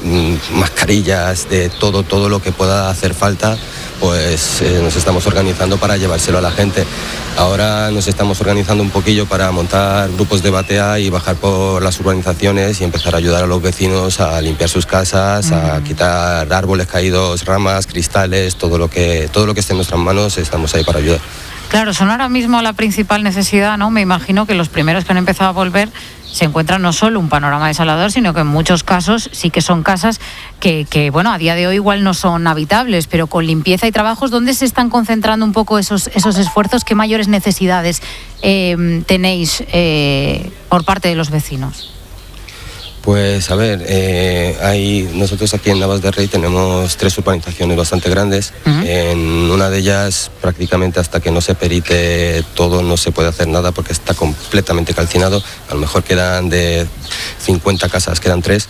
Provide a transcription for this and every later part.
mascarillas, de todo lo que pueda hacer falta, pues nos estamos organizando para llevárselo a la gente. Ahora nos estamos organizando un poquillo para montar grupos de batea y bajar por las urbanizaciones y empezar a ayudar a los vecinos a limpiar sus casas, a quitar árboles caídos, ramas, cristales, todo lo que esté en nuestras manos, estamos ahí para ayudar. Claro, son ahora mismo la principal necesidad, ¿no? Me imagino que los primeros que han empezado a volver se encuentran no solo un panorama desolador, sino que en muchos casos sí que son casas que bueno, a día de hoy igual no son habitables, pero con limpieza y trabajos, ¿dónde se están concentrando un poco esos esfuerzos? ¿Qué mayores necesidades tenéis por parte de los vecinos? Pues a ver, nosotros aquí en Navas de Rey tenemos 3 urbanizaciones bastante grandes. En una de ellas prácticamente hasta que no se perite todo no se puede hacer nada porque está completamente calcinado. A lo mejor quedan de 50 casas, quedan 3.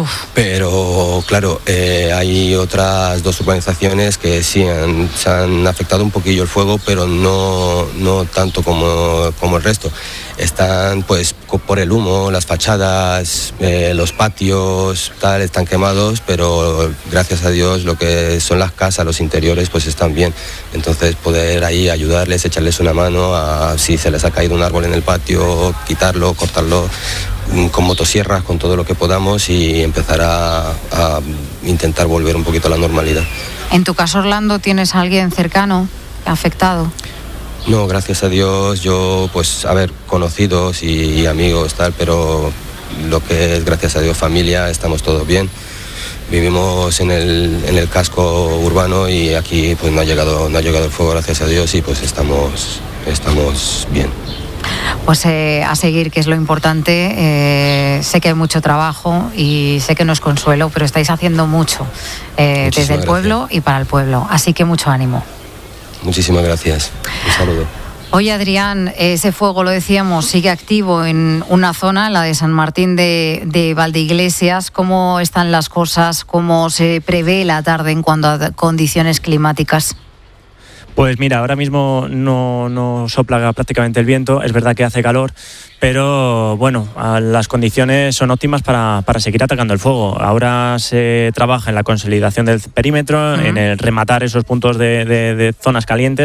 Pero claro, hay otras 2 urbanizaciones que sí se han afectado un poquillo el fuego, pero no tanto como el resto. Están pues por el humo, las fachadas, los patios, están quemados, pero gracias a Dios lo que son las casas, los interiores, pues están bien. Entonces poder ahí ayudarles, echarles una mano si se les ha caído un árbol en el patio, quitarlo, cortarlo con motosierras, con todo lo que podamos y empezar a intentar volver un poquito a la normalidad. En tu caso, Orlando, ¿tienes a alguien cercano afectado? No, gracias a Dios, yo pues, conocidos y amigos, pero lo que es, gracias a Dios, familia, estamos todos bien. Vivimos en el casco urbano y aquí pues no ha llegado el fuego, gracias a Dios, y pues estamos bien. Pues a seguir, que es lo importante. Sé que hay mucho trabajo y sé que no es consuelo, pero estáis haciendo mucho desde el pueblo y para el pueblo, así que mucho ánimo. Muchísimas gracias. Un saludo. Oye, Adrián, ese fuego, lo decíamos, sigue activo en una zona, la de San Martín de Valdeiglesias. ¿Cómo están las cosas? ¿Cómo se prevé la tarde en cuanto a condiciones climáticas? Pues mira, ahora mismo no sopla prácticamente el viento, es verdad que hace calor, pero bueno, las condiciones son óptimas para seguir atacando el fuego. Ahora se trabaja en la consolidación del perímetro, en el rematar esos puntos de zonas calientes,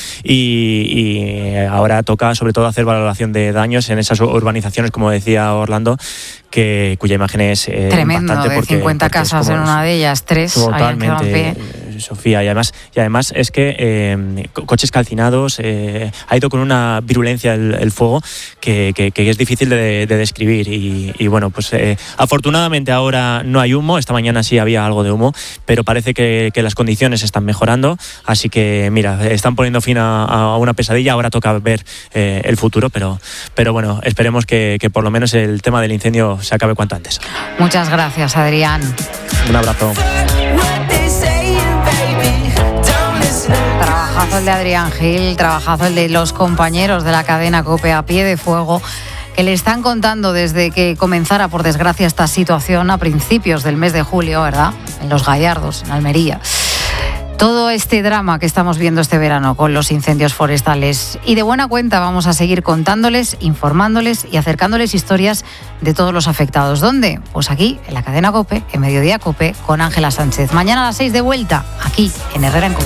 y ahora toca sobre todo hacer valoración de daños en esas urbanizaciones, como decía Orlando, cuya imagen es tremendo, impactante, de 50 casas en una de ellas, 3 totalmente, Sofía, y además es que coches calcinados, ha ido con una virulencia el fuego que es difícil de describir y bueno, pues afortunadamente ahora no hay humo. Esta mañana sí había algo de humo, pero parece que las condiciones están mejorando, así que mira, están poniendo fin a una pesadilla. Ahora toca ver el futuro, pero bueno, esperemos que por lo menos el tema del incendio se acabe cuanto antes. Muchas gracias, Adrián. Un abrazo. Trabajazo el de Adrián Gil, trabajazo el de los compañeros de la cadena COPE a pie de fuego, que le están contando desde que comenzara, por desgracia, esta situación a principios del mes de julio, ¿verdad? En Los Gallardos, en Almería. Todo este drama que estamos viendo este verano con los incendios forestales. Y de buena cuenta vamos a seguir contándoles, informándoles y acercándoles historias de todos los afectados. ¿Dónde? Pues aquí, en la cadena COPE, en Mediodía COPE, con Ángela Sánchez. Mañana a las 6 de vuelta, aquí, en Herrera en COPE.